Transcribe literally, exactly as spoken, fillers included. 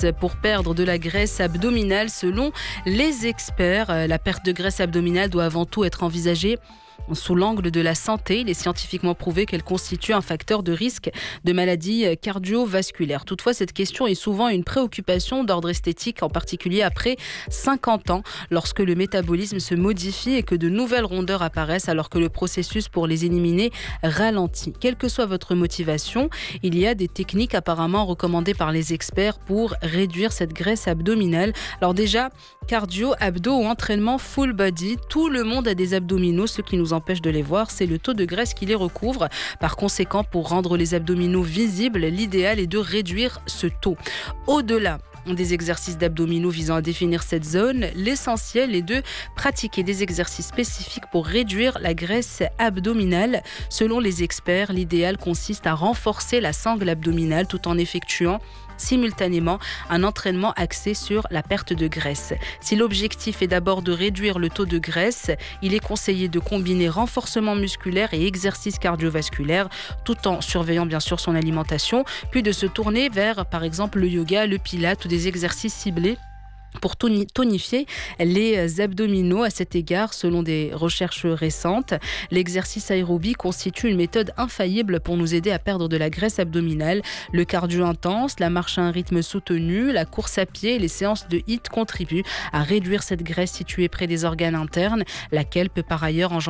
Pour perdre de la graisse abdominale, selon les experts, la perte de graisse abdominale doit avant tout être envisagée sous l'angle de la santé. Il est scientifiquement prouvé qu'elle constitue un facteur de risque de maladies cardiovasculaires. Toutefois, cette question est souvent une préoccupation d'ordre esthétique, en particulier après cinquante ans, lorsque le métabolisme se modifie et que de nouvelles rondeurs apparaissent alors que le processus pour les éliminer ralentit. Quelle que soit votre motivation, il y a des techniques apparemment recommandées par les experts pour réduire cette graisse abdominale. Alors déjà, cardio, abdos ou entraînement full body, tout le monde a des abdominaux. Ce qui nous empêche de les voir, c'est le taux de graisse qui les recouvre. Par conséquent, pour rendre les abdominaux visibles, l'idéal est de réduire ce taux. Au-delà des exercices d'abdominaux visant à définir cette zone, l'essentiel est de pratiquer des exercices spécifiques pour réduire la graisse abdominale. Selon les experts, l'idéal consiste à renforcer la sangle abdominale tout en effectuant simultanément un entraînement axé sur la perte de graisse. Si l'objectif est d'abord de réduire le taux de graisse, il est conseillé de combiner renforcement musculaire et exercice cardiovasculaire tout en surveillant bien sûr son alimentation, puis de se tourner vers par exemple le yoga, le pilate ou des exercices ciblés pour tonifier les abdominaux. À cet égard, selon des recherches récentes, l'exercice aérobie constitue une méthode infaillible pour nous aider à perdre de la graisse abdominale. Le cardio intense, la marche à un rythme soutenu, la course à pied et les séances de H I I T contribuent à réduire cette graisse située près des organes internes, laquelle peut par ailleurs engendrer